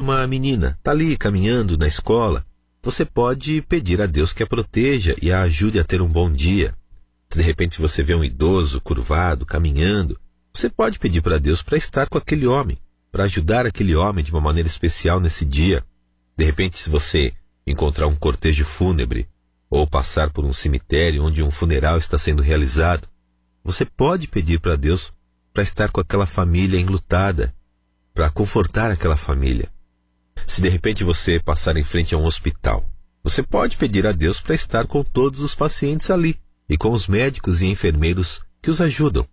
uma menina está ali caminhando na escola, você pode pedir a Deus que a proteja e a ajude a ter um bom dia. Se de repente você vê um idoso curvado, caminhando, você pode pedir para Deus para estar com aquele homem, para ajudar aquele homem de uma maneira especial nesse dia. De repente, se você encontrar um cortejo fúnebre ou passar por um cemitério onde um funeral está sendo realizado, você pode pedir para Deus para estar com aquela família enlutada, para confortar aquela família. Se de repente você passar em frente a um hospital, você pode pedir a Deus para estar com todos os pacientes ali e com os médicos e enfermeiros que os ajudam.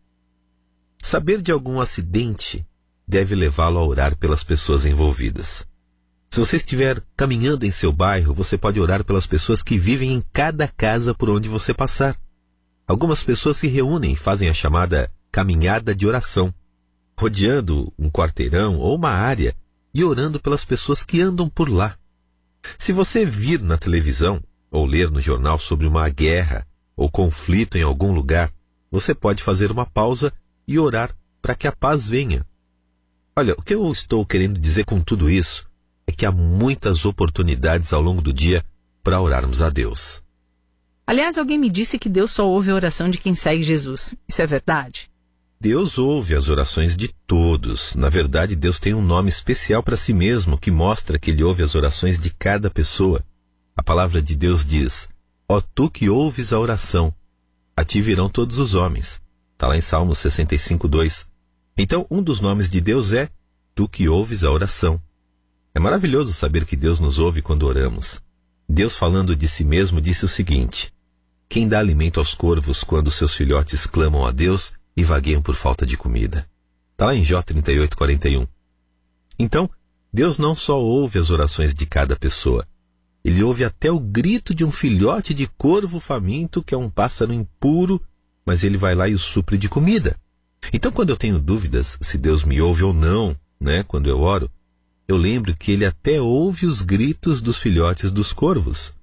Saber de algum acidente deve levá-lo a orar pelas pessoas envolvidas. Se você estiver caminhando em seu bairro, você pode orar pelas pessoas que vivem em cada casa por onde você passar. Algumas pessoas se reúnem e fazem a chamada caminhada de oração, rodeando um quarteirão ou uma área e orando pelas pessoas que andam por lá. Se você vir na televisão ou ler no jornal sobre uma guerra ou conflito em algum lugar, você pode fazer uma pausa e orar para que a paz venha. Olha, o que eu estou querendo dizer com tudo isso é que há muitas oportunidades ao longo do dia para orarmos a Deus. Aliás, alguém me disse que Deus só ouve a oração de quem segue Jesus. Isso é verdade? Deus ouve as orações de todos. Na verdade, Deus tem um nome especial para si mesmo que mostra que Ele ouve as orações de cada pessoa. A palavra de Deus diz: ó tu que ouves a oração, a ti virão todos os homens. Está lá em Salmos 65:2. Então, um dos nomes de Deus é tu que ouves a oração. É maravilhoso saber que Deus nos ouve quando oramos. Deus, falando de si mesmo, disse o seguinte: quem dá alimento aos corvos quando seus filhotes clamam a Deus e vagueiam por falta de comida? Está lá em Jó 38:41. Então, Deus não só ouve as orações de cada pessoa, Ele ouve até o grito de um filhote de corvo faminto, que é um pássaro impuro, mas Ele vai lá e o supre de comida. Então, quando eu tenho dúvidas se Deus me ouve ou não, quando eu oro, eu lembro que Ele até ouve os gritos dos filhotes dos corvos.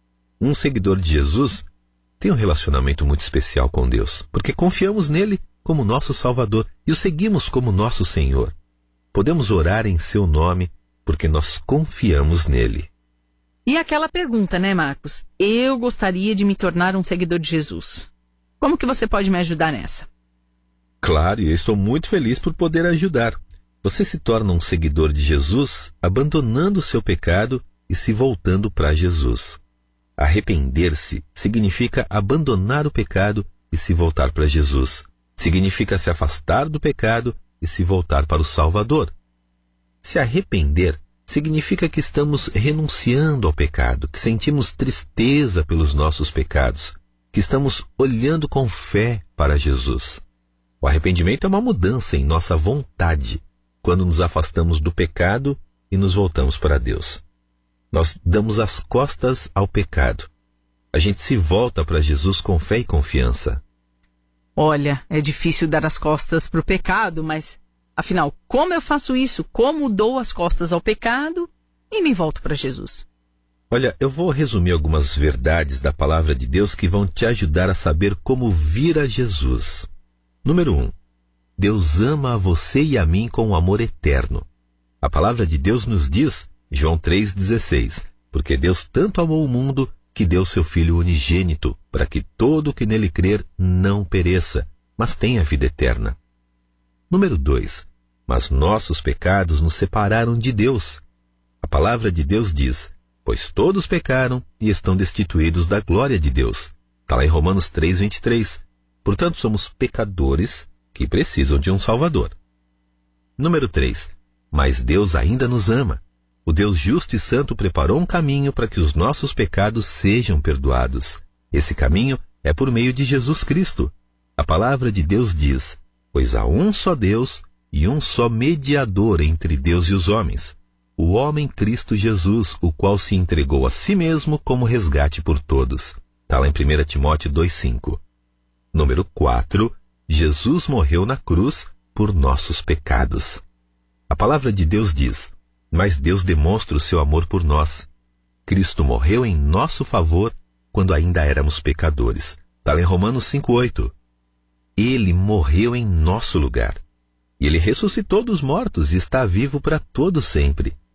Um seguidor de Jesus tem um relacionamento muito especial com Deus, porque confiamos nele como nosso Salvador e o seguimos como nosso Senhor. Podemos orar em seu nome porque nós confiamos nele. E aquela pergunta, Marcos? Eu gostaria de me tornar um seguidor de Jesus. Como que você pode me ajudar nessa? Claro, e eu estou muito feliz por poder ajudar. Você se torna um seguidor de Jesus abandonando o seu pecado e se voltando para Jesus. Arrepender-se significa abandonar o pecado e se voltar para Jesus. Significa se afastar do pecado e se voltar para o Salvador. Se arrepender significa que estamos renunciando ao pecado, que sentimos tristeza pelos nossos pecados, que estamos olhando com fé para Jesus. O arrependimento é uma mudança em nossa vontade, quando nos afastamos do pecado e nos voltamos para Deus. Nós damos as costas ao pecado. A gente se volta para Jesus com fé e confiança. Olha, é difícil dar as costas para o pecado, mas, afinal, como eu faço isso? Como dou as costas ao pecado e me volto para Jesus? Olha, eu vou resumir algumas verdades da palavra de Deus que vão te ajudar a saber como vir a Jesus. Número 1. Deus ama a você e a mim com um amor eterno. A palavra de Deus nos diz, João 3,16, porque Deus tanto amou o mundo que deu seu Filho unigênito, para que todo o que nele crer não pereça, mas tenha vida eterna. Número 2. Mas nossos pecados nos separaram de Deus. A palavra de Deus diz, pois todos pecaram e estão destituídos da glória de Deus. Está lá em Romanos 3,23. Portanto, somos pecadores que precisam de um Salvador. Número 3. Mas Deus ainda nos ama. O Deus justo e santo preparou um caminho para que os nossos pecados sejam perdoados. Esse caminho é por meio de Jesus Cristo. A palavra de Deus diz, pois há um só Deus e um só mediador entre Deus e os homens, o homem Cristo Jesus, o qual se entregou a si mesmo como resgate por todos. Está lá em 1 Timóteo 2,5. Número 4. Jesus morreu na cruz por nossos pecados. A palavra de Deus diz, mas Deus demonstra o seu amor por nós. Cristo morreu em nosso favor quando ainda éramos pecadores. Está lá em Romanos 5,8. Ele morreu em nosso lugar. E Ele ressuscitou dos mortos e está vivo para todo sempre.